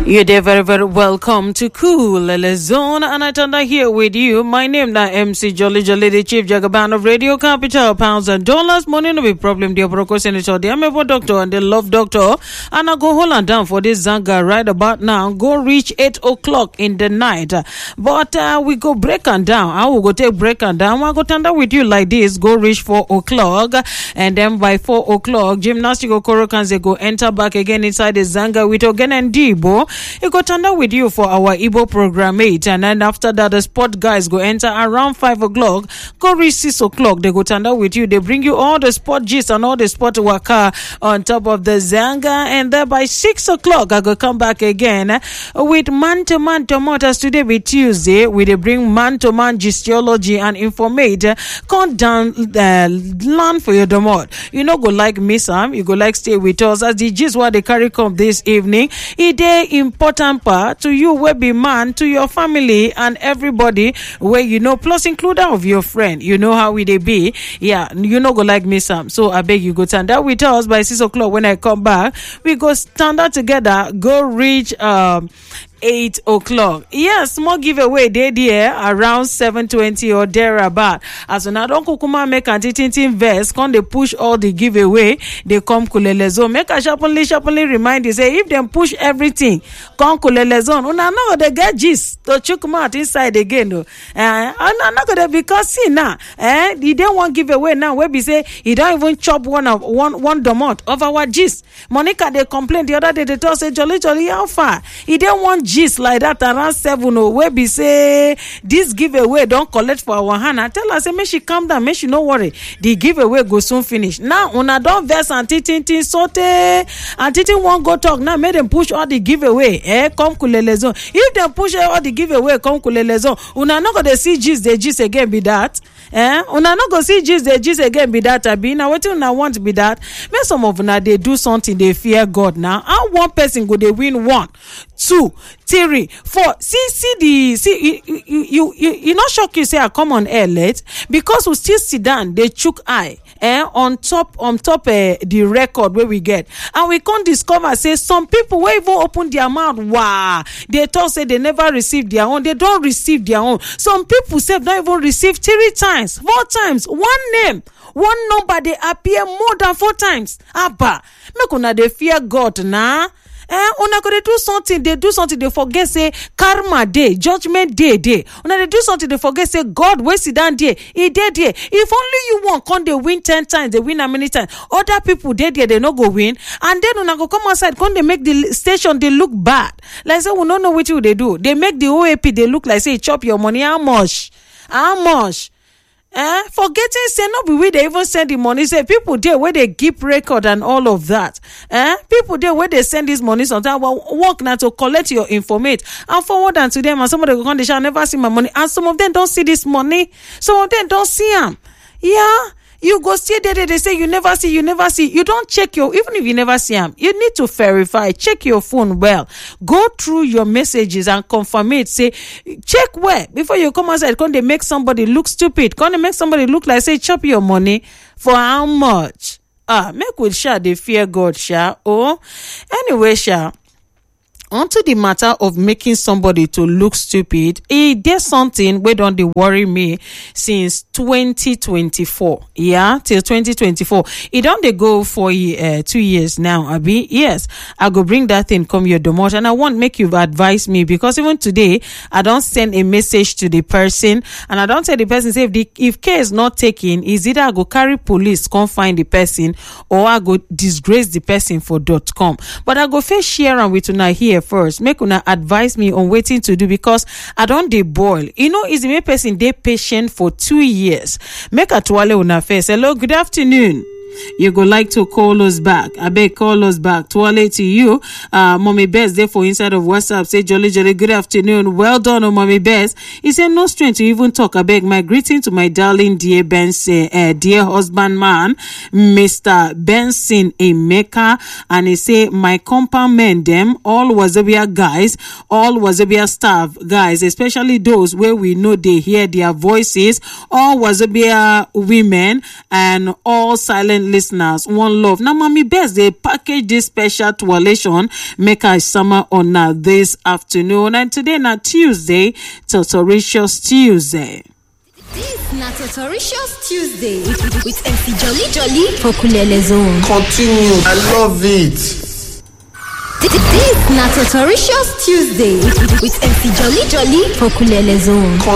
You're there, very, very welcome to Cool Zone, and I turn here with you. My name now MC Jolly, the Chief Jagaban of Radio Capital, pounds and dollars. Money no be problem. The Oproko Senator, the Amebo Doctor, and the Love Doctor. And I go hold on down for this Zanga right about now. Go reach 8 o'clock in the night. But we go break and down. I will go take break and down. I go turn with you like this. Go reach 4 o'clock, and then by 4 o'clock, Gymnastic Okoro Kanze go enter back again inside the Zanga with Ogen and Dibo. He got under with you for our Igbo program 8, and then after that the sport guys go enter around 5 o'clock, go reach 6 o'clock. They go under with you. They bring you all the sport gist and all the sport waka on top of the Zanga, and then by 6 o'clock I go come back again with man-to-man tomatoes. Today be Tuesday. We they bring man-to-man gistology and informate. Come down, learn for your domot. You know, go like me some. You go like stay with us as the gist what they carry come this evening. It is important part to you, where be man, to your family and everybody where you know, plus include that of your friend. You know how we they be. Yeah, you know, go like me some. So I beg you go stand out with us by 6 o'clock. When I come back, we go stand out together, go reach 8 o'clock. Yes, small giveaway day there around 7:20 or thereabout. As when I don't kukuma make anti-tintin vest, come they push all the giveaway, they come kulelezo. Make a sharply remind you, say if them push everything, come kulelezo. Una no they get gist to chook out inside again. No, I'm not gonna because see now, you don't want giveaway now. Where we say you don't even chop one domot of our gist. Monica they complain the other day. They tell say jolly how far he don't want gist like that around 7 or where we say this giveaway don't collect for our hand. I tell her say make she calm down, make she no worry. The giveaway go soon finish. Now una don't verse and tintin sote and tintin won't go talk. Now make them push all the giveaway. Come kulelezo. If they push all the giveaway, come kulelezo. Una not gonna see gist the gist again be that. Una not gonna see gist the gist again be that. Abi now what una want to be that. Make some of una they do something they fear God now. How one person go they win 1, 2, 3, 4. You not shock you say I come on air late because we still sit down. They chook eye on top the record where we get, and we can't discover say some people will even open their mouth. Wow, they talk say they never received their own. They don't receive their own. Some people say don't even receive 3 times, 4 times. One name, one number they appear more than 4 times. Abba, make una they fear God now. Una go do something, they forget say karma day, judgment day. Una they do something, they forget say God wey sit down there, he dead there. If only you want, come they win 10 times, they win how many times? Other people dead there, they no go win. And then una go come outside, come they make the station they look bad. Like say we don't know what you they do. They make the OAP they look like say chop your money. How much? Forgetting say no be we they even send the money. Say people there where they keep record and all of that. People there where they send this money sometimes work now to collect your informate and forward them to them, and some of them they shall never see my money, and some of them don't see this money, some of them don't see them. Yeah. You go see there, they say you never see. You don't check even if you never see them, you need to verify, check your phone well. Go through your messages and confirm it. Say, check where, before you come outside, can they make somebody look stupid? Can they make somebody look like, say, chop your money for how much? Make with sha, they fear God, sha. Oh, anyway, sha. Onto the matter of making somebody to look stupid, there's something where don't they worry me since 2024. Yeah, till 2024. It don't they go for 2 years now, Abi? Yes, I go bring that thing come your domot, and I want make you advise me, because even today I don't send a message to the person, and I don't tell the person say if care is not taken, is either I go carry police come find the person, or I go disgrace the person for .com. But I go first share and with una here first, make una advise me on waiting to do, because I don't dey boil. You know, is the person dey patient for 2 years. Make a twale una face. Hello, good afternoon. You go like to call us back. I beg call us back. Twale to you. Mommy Best there for inside of WhatsApp. Say jolly, good afternoon. Well done, Mommy Best. He said no strength to even talk. I beg my greeting to my darling dear Benson, dear husband man, Mr. Benson Emeka. And he say my compound men them, all Wazobia guys, all Wazobia staff guys, especially those where we know they hear their voices, all Wazobia women and all silent send listeners one love. Now, Mommy Best, they package this special toilation, make I summer on this afternoon. And today, now Tuesday, Totoricious Tuesday. This na Totoricious Tuesday with MC Jolly for Kulele Zone. Continue, I love it. This na Totoricious Tuesday with MC Jolly for Kulele Zone.